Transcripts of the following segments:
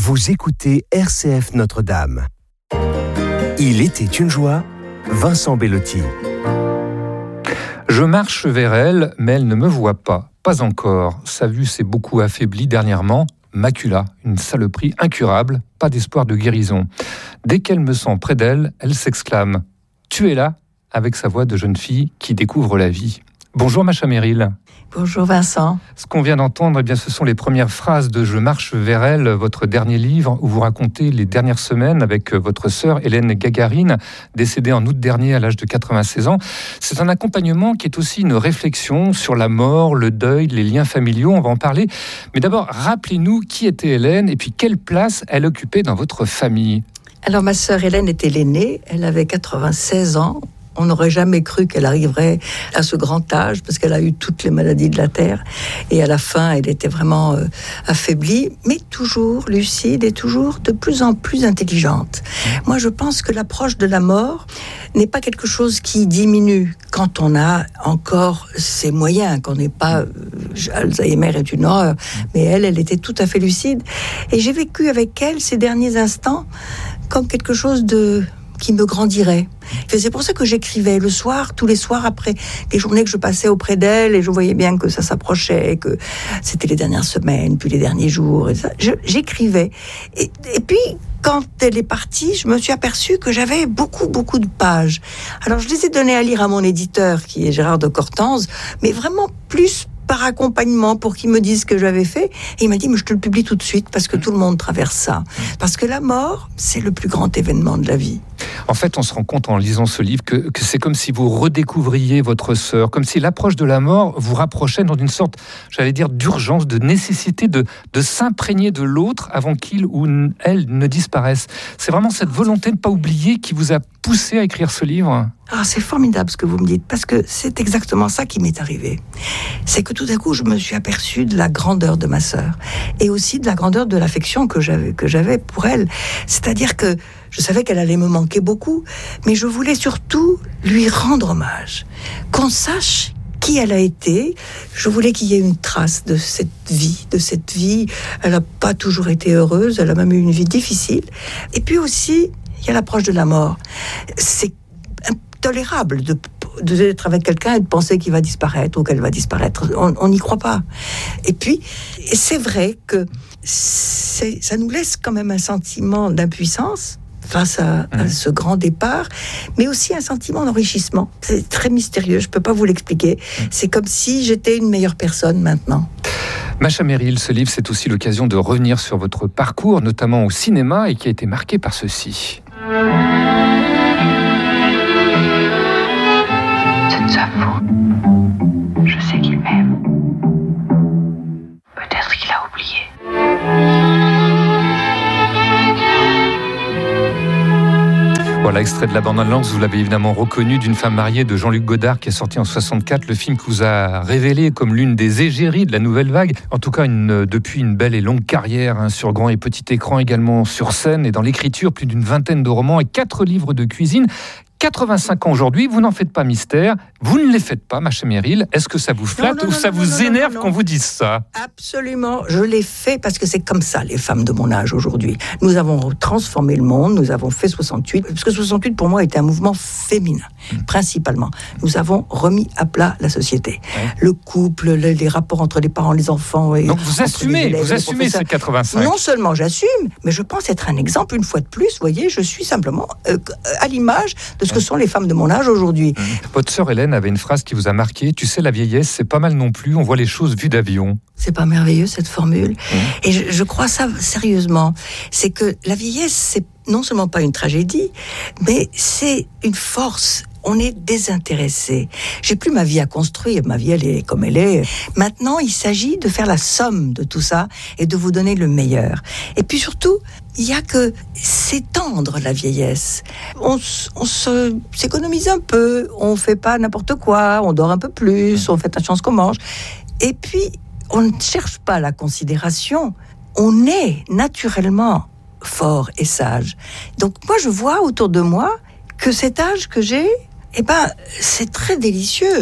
Vous écoutez RCF Notre-Dame. Il était une joie, Vincent Bellotti. Je marche vers elle, mais elle ne me voit pas. Pas encore. Sa vue s'est beaucoup affaiblie dernièrement. Macula, une saloperie incurable, pas d'espoir de guérison. Dès qu'elle me sent près d'elle, elle s'exclame « Tu es là ?» avec sa voix de jeune fille qui découvre la vie. Bonjour Macha Merrill. Bonjour Vincent. Ce qu'on vient d'entendre, ce sont les premières phrases de « Je marche vers elle », votre dernier livre, où vous racontez les dernières semaines avec votre sœur Hélène Gagarine, décédée en août dernier à l'âge de 96 ans. C'est un accompagnement qui est aussi une réflexion sur la mort, le deuil, les liens familiaux, on va en parler. Mais d'abord, rappelez-nous qui était Hélène et puis quelle place elle occupait dans votre famille. Alors ma sœur Hélène était l'aînée, elle avait 96 ans. On n'aurait jamais cru qu'elle arriverait à ce grand âge parce qu'elle a eu toutes les maladies de la terre. Et à la fin, elle était vraiment affaiblie, mais toujours lucide et toujours de plus en plus intelligente. Moi, je pense que l'approche de la mort n'est pas quelque chose qui diminue quand on a encore ses moyens, qu'on n'est pas... Alzheimer est une horreur, mais elle était tout à fait lucide. Et j'ai vécu avec elle ces derniers instants comme quelque chose qui me grandirait. Et c'est pour ça que j'écrivais le soir, tous les soirs, après les journées que je passais auprès d'elle, et je voyais bien que ça s'approchait, que c'était les dernières semaines, puis les derniers jours, et ça. J'écrivais. Et puis, quand elle est partie, je me suis aperçue que j'avais beaucoup de pages. Alors, je les ai données à lire à mon éditeur, qui est Gérard de Cortanze, mais vraiment plus par accompagnement pour qu'il me dise ce que j'avais fait. Et il m'a dit, mais je te le publie tout de suite parce que tout le monde traverse ça. Parce que la mort, c'est le plus grand événement de la vie. En fait, on se rend compte en lisant ce livre que c'est comme si vous redécouvriez votre sœur, comme si l'approche de la mort vous rapprochait dans une sorte, j'allais dire, d'urgence, de nécessité de s'imprégner de l'autre avant qu'il ou elle ne disparaisse. C'est vraiment cette volonté de ne pas oublier qui vous a poussé à écrire ce livre. Ah, c'est formidable ce que vous me dites, parce que c'est exactement ça qui m'est arrivé. C'est que tout à coup, je me suis aperçue de la grandeur de ma sœur, et aussi de la grandeur de l'affection que j'avais pour elle. C'est-à-dire que je savais qu'elle allait me manquer beaucoup, mais je voulais surtout lui rendre hommage, qu'on sache qui elle a été. Je voulais qu'il y ait une trace de cette vie. Elle n'a pas toujours été heureuse, elle a même eu une vie difficile. Et puis aussi, il y a l'approche de la mort. C'est intolérable d'être avec quelqu'un et de penser qu'il va disparaître ou qu'elle va disparaître. On n'y croit pas. Et puis, c'est vrai que ça nous laisse quand même un sentiment d'impuissance face à ce grand départ, mais aussi un sentiment d'enrichissement. C'est très mystérieux, je ne peux pas vous l'expliquer. C'est comme si j'étais une meilleure personne maintenant. Macha Merrill, ce livre, c'est aussi l'occasion de revenir sur votre parcours, notamment au cinéma, et qui a été marqué par ceci. C'est de sa faute. Je sais qu'il m'aime. Peut-être qu'il a oublié. Voilà, extrait de La bande-annonce, vous l'avez évidemment reconnu, d'une femme mariée de Jean-Luc Godard qui est sorti en 64, le film qui vous a révélé comme l'une des égéries de la nouvelle vague. En tout cas, depuis une belle et longue carrière sur grand et petit écran, également sur scène et dans l'écriture, plus d'une vingtaine de romans et 4 livres de cuisine. 85 ans aujourd'hui, vous n'en faites pas mystère, vous ne les faites pas, Macha Merrill. Est-ce que ça vous flatte ou ça vous énerve qu'on vous dise ça ? Absolument, je l'ai fait parce que c'est comme ça, les femmes de mon âge aujourd'hui. Nous avons transformé le monde, nous avons fait 68, parce que 68 pour moi était un mouvement féminin, principalement. Nous avons remis à plat la société. Le couple, les rapports entre les parents, les enfants. Et donc vous assumez ces 85. Non seulement j'assume, mais je pense être un exemple, une fois de plus, vous voyez, je suis simplement à l'image de ce que sont les femmes de mon âge aujourd'hui. Votre sœur Hélène avait une phrase qui vous a marqué. Tu sais, la vieillesse, c'est pas mal non plus. On voit les choses vues d'avion. C'est pas merveilleux cette formule. Et je crois ça sérieusement. C'est que la vieillesse, c'est non seulement pas une tragédie, mais c'est une force. On est désintéressé. J'ai plus ma vie à construire. Ma vie, elle est comme elle est. Maintenant, il s'agit de faire la somme de tout ça et de vous donner le meilleur. Et puis surtout, il y a que s'étendre la vieillesse. On s'économise un peu. On fait pas n'importe quoi. On dort un peu plus. On fait attention à ce qu'on mange. Et puis, on ne cherche pas la considération. On est naturellement fort et sage. Donc moi, je vois autour de moi que cet âge que j'ai, c'est très délicieux.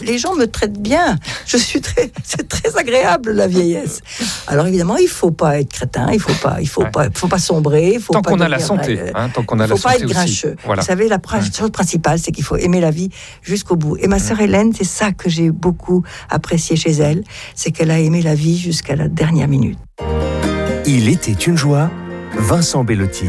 les gens me traitent bien. C'est très agréable la vieillesse. Alors évidemment, il faut pas être crétin, il faut pas sombrer, tant qu'on a la santé, tant qu'on a la santé aussi. Il faut pas être grincheux. Voilà. Vous savez, la chose principale, c'est qu'il faut aimer la vie jusqu'au bout. Et ma sœur Hélène, c'est ça que j'ai beaucoup apprécié chez elle, c'est qu'elle a aimé la vie jusqu'à la dernière minute. Il était une joie, Vincent Bellotti.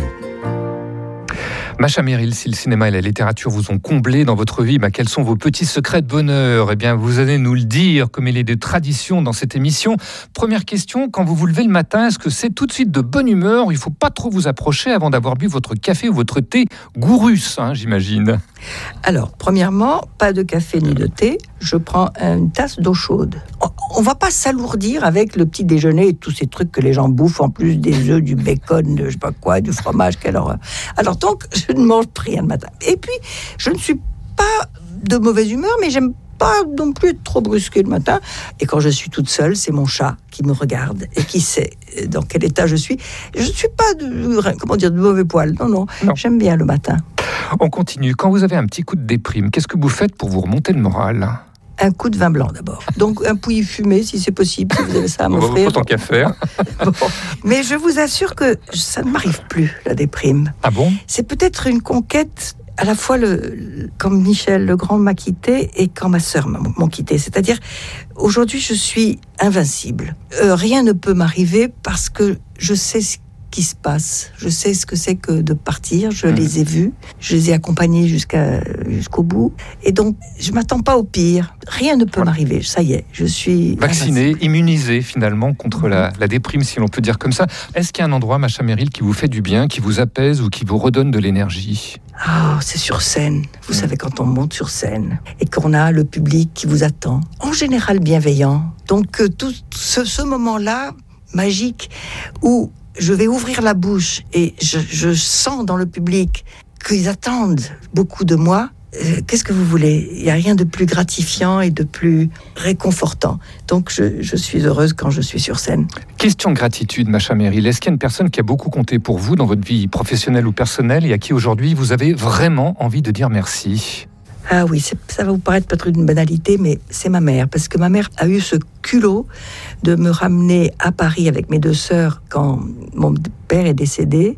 Macha Merrill, si le cinéma et la littérature vous ont comblé dans votre vie, quels sont vos petits secrets de bonheur ? Eh bien, vous allez nous le dire, comme il est de tradition dans cette émission. Première question, quand vous vous levez le matin, est-ce que c'est tout de suite de bonne humeur ? Il ne faut pas trop vous approcher avant d'avoir bu votre café ou votre thé gourus, j'imagine. Alors, premièrement, pas de café ni de thé. Je prends une tasse d'eau chaude. On ne va pas s'alourdir avec le petit déjeuner et tous ces trucs que les gens bouffent, en plus des œufs, du bacon, de je sais pas quoi, du fromage, quelle horreur. Alors donc, je ne mange rien le matin. Et puis, je ne suis pas de mauvaise humeur, mais j'aime pas non plus être trop brusquée le matin. Et quand je suis toute seule, c'est mon chat qui me regarde et qui sait dans quel état je suis. Je ne suis pas de mauvais poil. Non, j'aime bien le matin. On continue. Quand vous avez un petit coup de déprime, qu'est-ce que vous faites pour vous remonter le moral ? Un coup de vin blanc d'abord. Donc un pouilly fumé si c'est possible, si vous avez ça à m'offrir. Tant qu'à faire. Bon. Mais je vous assure que ça ne m'arrive plus, la déprime. Ah bon ? C'est peut-être une conquête à la fois quand Michel Legrand m'a quitté et quand ma sœur m'a quitté. C'est-à-dire, aujourd'hui, je suis invincible. Rien ne peut m'arriver parce que je sais ce qui se passe. Je sais ce que c'est que de partir. Je les ai vus. Je les ai accompagnés jusqu'au bout. Et donc, je ne m'attends pas au pire. Rien ne peut m'arriver. Ça y est, je suis vacciné, immunisé finalement contre la déprime, si l'on peut dire comme ça. Est-ce qu'il y a un endroit, Macha Merrill, qui vous fait du bien, qui vous apaise ou qui vous redonne de l'énergie ? C'est sur scène. Vous savez, quand on monte sur scène et qu'on a le public qui vous attend, en général bienveillant. Donc, tout ce moment-là, magique, où je vais ouvrir la bouche et je sens dans le public qu'ils attendent beaucoup de moi. Qu'est-ce que vous voulez ? Il n'y a rien de plus gratifiant et de plus réconfortant. Donc, je suis heureuse quand je suis sur scène. Question gratitude, Macha Merrill. Est-ce qu'il y a une personne qui a beaucoup compté pour vous dans votre vie professionnelle ou personnelle et à qui aujourd'hui vous avez vraiment envie de dire merci ? Ah oui, ça va vous paraître peut-être une banalité, mais c'est ma mère. Parce que ma mère a eu ce culot de me ramener à Paris avec mes deux sœurs quand mon père est décédé.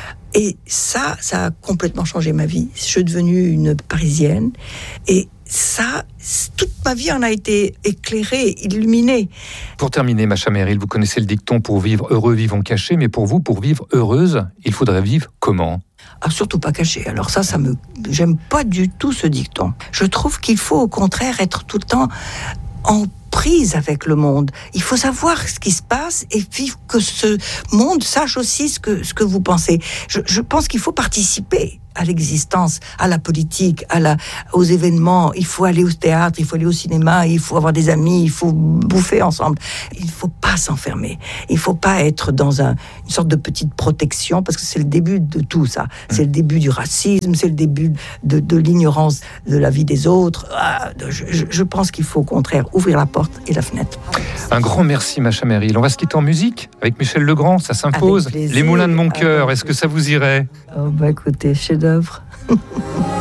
Et ça a complètement changé ma vie. Je suis devenue une Parisienne. Et ça, toute ma vie en a été éclairée, illuminée. Pour terminer, Macha Merrill, vous connaissez le dicton « Pour vivre heureux, vivons cachés », mais pour vous, pour vivre heureuse, il faudrait vivre comment ? Surtout pas caché. Alors j'aime pas du tout ce dicton. Je trouve qu'il faut au contraire être tout le temps en prise avec le monde. Il faut savoir ce qui se passe et puis que ce monde sache aussi ce que vous pensez. Je pense qu'il faut participer à l'existence, à la politique, aux événements. Il faut aller au théâtre, il faut aller au cinéma, il faut avoir des amis, il faut bouffer ensemble. Il ne faut pas s'enfermer. Il ne faut pas être dans une sorte de petite protection, parce que c'est le début de tout ça. C'est le début du racisme, c'est le début de l'ignorance de la vie des autres. Je pense qu'il faut au contraire ouvrir la porte et la fenêtre. Un grand merci, Macha Merrill. On va se quitter en musique avec Michel Legrand, ça s'impose. Les moulins de mon cœur, est-ce que ça vous irait ? Écoutez, chef-d'œuvre.